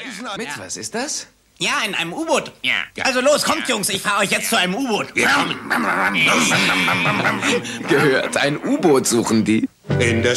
Mit was ist das? Ja, in einem U-Boot. Ja. Also los, kommt Jungs, ich fahre euch jetzt zu einem U-Boot. Gehört, ein U-Boot suchen die. In der